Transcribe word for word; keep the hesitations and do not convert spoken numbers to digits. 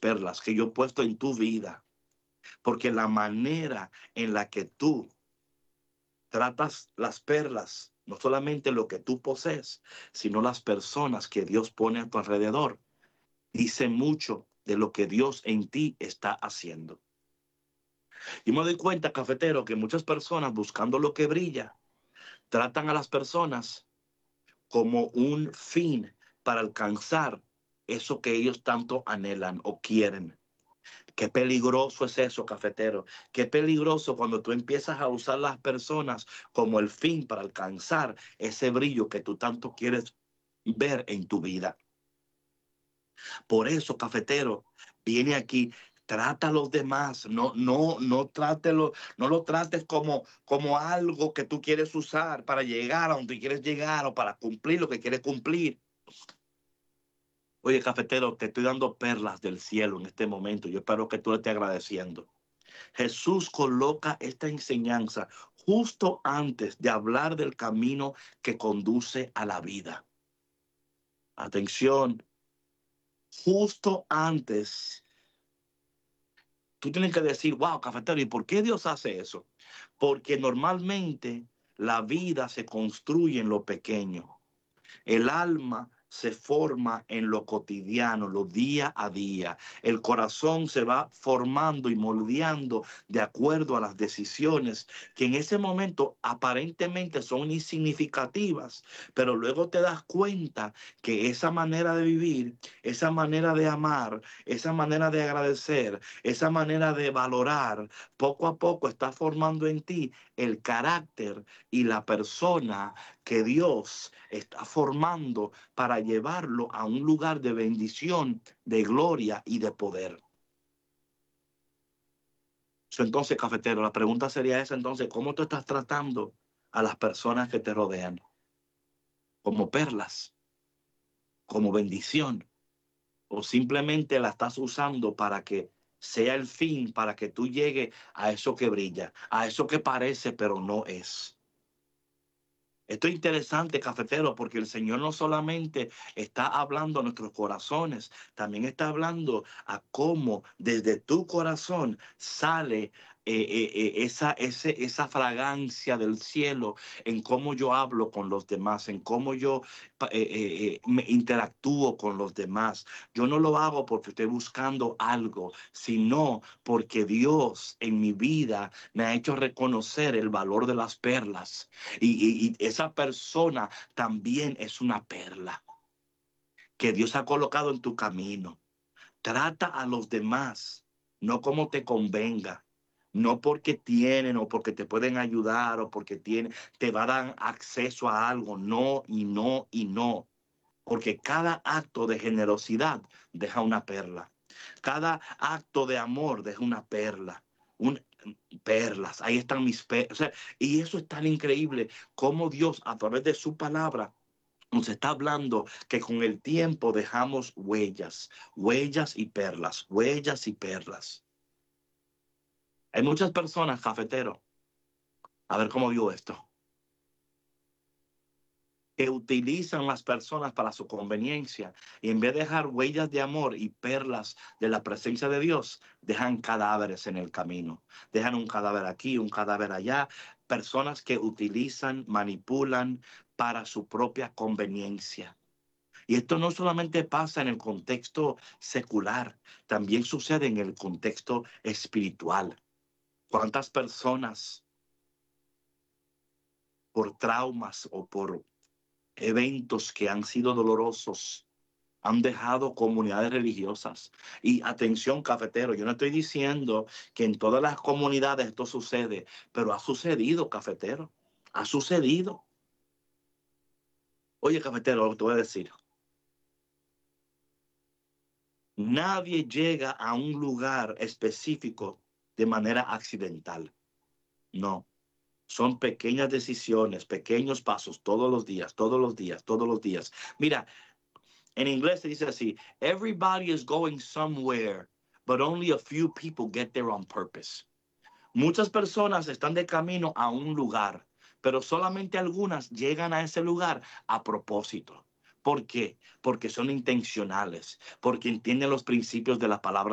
perlas que yo he puesto en tu vida, porque la manera en la que tú tratas las perlas, no solamente lo que tú posees, sino las personas que Dios pone a tu alrededor, dice mucho de lo que Dios en ti está haciendo. Y me doy cuenta, cafetero, que muchas personas buscando lo que brilla, tratan a las personas como un fin para alcanzar eso que ellos tanto anhelan o quieren. Qué peligroso es eso, cafetero. Qué peligroso cuando tú empiezas a usar las personas como el fin para alcanzar ese brillo que tú tanto quieres ver en tu vida. Por eso, cafetero, viene aquí, trata a los demás, no, no, no trátelo, no lo trates como, como algo que tú quieres usar para llegar a donde quieres llegar o para cumplir lo que quieres cumplir. Oye, cafetero, te estoy dando perlas del cielo en este momento. Yo espero que tú le estés agradeciendo. Jesús coloca esta enseñanza justo antes de hablar del camino que conduce a la vida. Atención, justo antes. Tú tienes que decir, wow, cafetero, ¿y por qué Dios hace eso? Porque normalmente la vida se construye en lo pequeño. El alma se forma en lo cotidiano, lo día a día. El corazón se va formando y moldeando de acuerdo a las decisiones que en ese momento aparentemente son insignificativas, pero luego te das cuenta que esa manera de vivir, esa manera de amar, esa manera de agradecer, esa manera de valorar, poco a poco está formando en ti el carácter y la persona que Dios está formando para llevarlo a un lugar de bendición, de gloria y de poder. So, entonces, cafetero, la pregunta sería esa entonces, ¿cómo tú estás tratando a las personas que te rodean? ¿Como perlas? ¿Como bendición? ¿O simplemente la estás usando para que sea el fin, para que tú llegues a eso que brilla, a eso que parece pero no es? Esto es interesante, cafetero, porque el Señor no solamente está hablando a nuestros corazones, también está hablando a cómo desde tu corazón sale eh, eh, eh, esa, ese, esa fragancia del cielo en cómo yo hablo con los demás, en cómo yo eh, eh, eh, me interactúo con los demás. Yo no lo hago porque estoy buscando algo, sino porque Dios en mi vida me ha hecho reconocer el valor de las perlas. Y, y, y esa persona también es una perla que Dios ha colocado en tu camino. Trata a los demás, no como te convenga, no porque tienen o porque te pueden ayudar o porque tienen, te va a dar acceso a algo. No y no y no. Porque cada acto de generosidad deja una perla. Cada acto de amor deja una perla. Un, perlas, ahí están mis perlas. O sea, y eso es tan increíble como Dios a través de su palabra nos está hablando que con el tiempo dejamos huellas, huellas y perlas, huellas y perlas. Hay muchas personas, cafetero, a ver cómo digo esto, que utilizan las personas para su conveniencia y en vez de dejar huellas de amor y perlas de la presencia de Dios, dejan cadáveres en el camino. Dejan un cadáver aquí, un cadáver allá. Personas que utilizan, manipulan para su propia conveniencia. Y esto no solamente pasa en el contexto secular, también sucede en el contexto espiritual. ¿Cuántas personas por traumas o por eventos que han sido dolorosos han dejado comunidades religiosas? Y atención, cafetero, yo no estoy diciendo que en todas las comunidades esto sucede, pero ha sucedido, cafetero, ha sucedido. Oye, cafetero, te voy a decir, nadie llega a un lugar específico de manera accidental. No, son pequeñas decisiones, pequeños pasos todos los días, todos los días, todos los días. Mira, en inglés se dice así, everybody is going somewhere, but only a few people get there on purpose. Muchas personas están de camino a un lugar, pero solamente algunas llegan a ese lugar a propósito. ¿Por qué? Porque son intencionales, porque entienden los principios de la palabra